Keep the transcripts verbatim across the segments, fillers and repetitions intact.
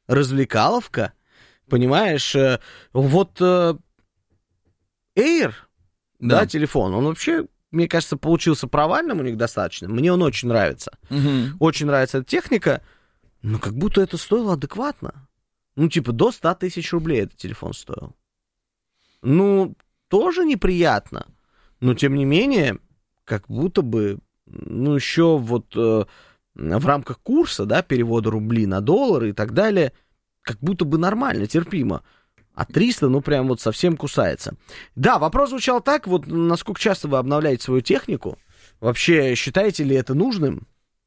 развлекаловка, понимаешь, вот Air, да, да, телефон, он вообще, мне кажется, получился провальным у них достаточно, мне он очень нравится, угу. Очень нравится эта техника, но как будто это стоило адекватно, ну, типа, до ста тысяч рублей этот телефон стоил, ну, тоже неприятно, но, тем не менее, как будто бы, ну, еще вот э, в рамках курса, да, перевода рублей на доллары и так далее, как будто бы нормально, терпимо. А триста, ну, прям вот совсем кусается. Да, вопрос звучал так, вот насколько часто вы обновляете свою технику? Вообще, считаете ли это нужным?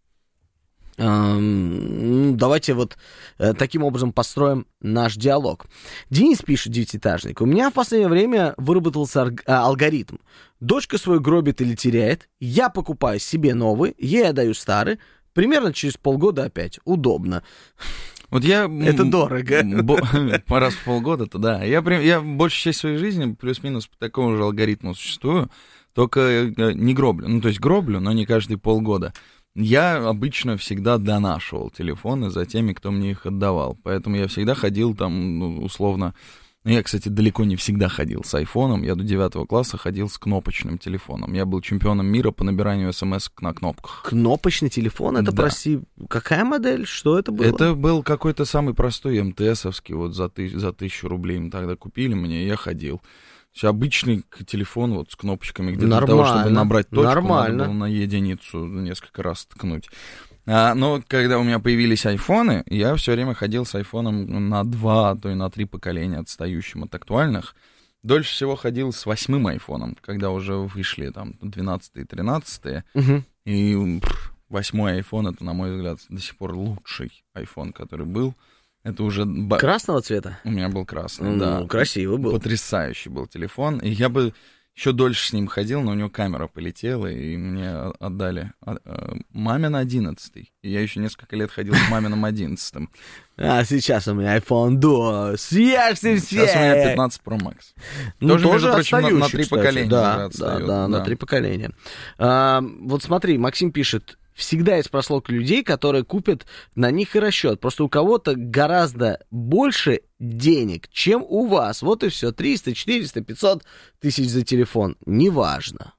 Эм, давайте вот э, таким образом построим наш диалог. Денис пишет, девятиэтажник. У меня в последнее время выработался арг- а, алгоритм. Дочка свой гробит или теряет, я покупаю себе новый, ей отдаю старый, примерно через полгода опять. Удобно. Вот я... Это дорого. Раз в полгода-то, да. Я, я большую часть своей жизни плюс-минус по такому же алгоритму существую, только не гроблю. Ну, то есть гроблю, но не каждые полгода. Я обычно всегда донашивал телефоны за теми, кто мне их отдавал. Поэтому я всегда ходил там, ну, условно... Я, кстати, далеко не всегда ходил с айфоном. Я до девятого класса ходил с кнопочным телефоном. Я был чемпионом мира по набиранию смс на кнопках. Кнопочный телефон? Это, да. Прости, какая модель? Что это было? Это был какой-то самый простой эм тэ эсовский. Вот за, ты, за тысячу рублей им тогда купили мне, и я ходил. Все, обычный телефон вот с кнопочками, где для того, чтобы набрать точку, Нормально. Надо было на единицу несколько раз ткнуть. А, но когда у меня появились айфоны, я все время ходил с айфоном на два, а то и на три поколения отстающим от актуальных. Дольше всего ходил с восьмым айфоном, когда уже вышли там двенадцатые, тринадцатые. Угу. И пфф, восьмой айфон, это, на мой взгляд, до сих пор лучший айфон, который был. Это уже... Красного цвета? У меня был красный, ну, да. Красивый был. Потрясающий был телефон. И я бы... Еще дольше с ним ходил, но у него камера полетела, и мне отдали мамин одиннадцатый. И я еще несколько лет ходил с маминым одиннадцатым. А сейчас у меня iPhone Duo. Съешься все! Сейчас у меня пятнадцать Pro Max. Ну, тоже, тоже между прочим, на, на три кстати. поколения. Да, отстает, да, да, да, на три поколения. А, вот смотри, Максим пишет. Всегда есть прослойка людей, которые купят на них и расчет. Просто у кого-то гораздо больше денег, чем у вас. Вот и все. триста, четыреста, пятьсот тысяч за телефон. Неважно.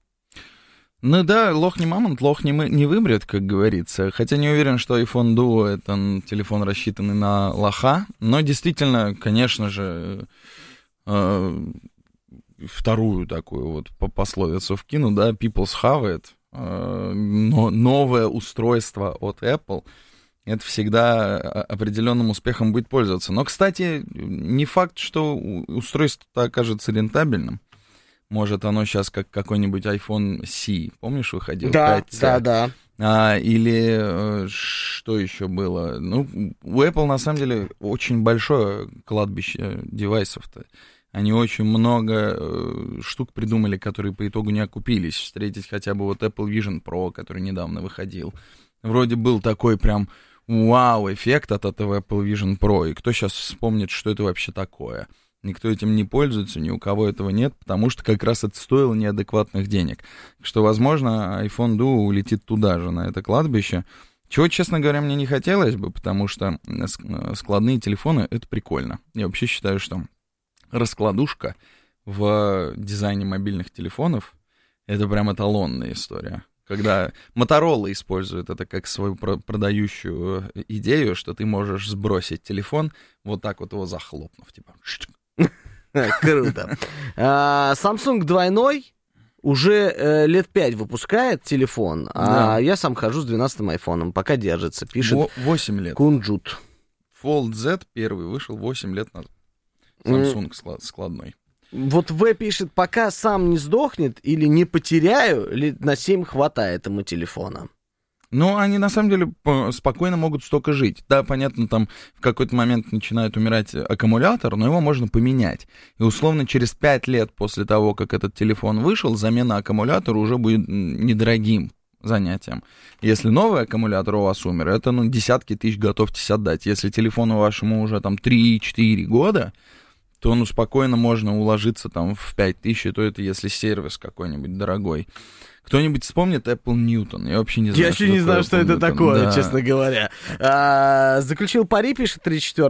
Ну да, лох не мамонт, лох не, мы, не вымрет, как говорится. Хотя не уверен, что iPhone Duo — это телефон, рассчитанный на лоха. Но действительно, конечно же, э, вторую такую вот пословицу вкину, да, people's have it. Но новое устройство от Apple, это всегда определенным успехом будет пользоваться. Но, кстати, не факт, что устройство окажется рентабельным. Может, оно сейчас как какой-нибудь iPhone си, помнишь, выходил? Да, пять си. да, да. А, или что еще было? Ну, у Apple, на самом деле, очень большое кладбище девайсов-то. Они очень много э, штук придумали, которые по итогу не окупились. Встретить хотя бы вот Apple Vision Pro, который недавно выходил. Вроде был такой прям вау-эффект от этого Apple Vision Pro. И кто сейчас вспомнит, что это вообще такое? Никто этим не пользуется, ни у кого этого нет, потому что как раз это стоило неадекватных денег. Что, возможно, iPhone Duo улетит туда же, на это кладбище. Чего, честно говоря, мне не хотелось бы, потому что складные телефоны — это прикольно. Я вообще считаю, что раскладушка в дизайне мобильных телефонов — это прям эталонная история. Когда Motorola использует это как свою продающую идею, что ты можешь сбросить телефон, вот так вот его захлопнув, типа. Круто. Samsung двойной уже лет пять выпускает телефон, а я сам хожу с двенадцатым айфоном, пока держится, пишет восемь лет. Кунджут. Fold Z первый вышел восемь лет назад. Samsung склад, складной. Вот В пишет, пока сам не сдохнет или не потеряю, лет на семь хватает ему телефона. Ну, они на самом деле спокойно могут столько жить. Да, понятно, там в какой-то момент начинает умирать аккумулятор, но его можно поменять. И условно через пять лет после того, как этот телефон вышел, замена аккумулятора уже будет недорогим занятием. Если новый аккумулятор у вас умер, это, ну, десятки тысяч готовьтесь отдать. Если телефону вашему уже там три-четыре года, то, ну, спокойно можно уложиться там в пять тысяч, и то это если сервис какой-нибудь дорогой. Кто-нибудь вспомнит Apple Newton? Я вообще не знаю. Я вообще не знаю, что это Newton. такое, да. честно говоря. А, заключил пари, пишет тридцать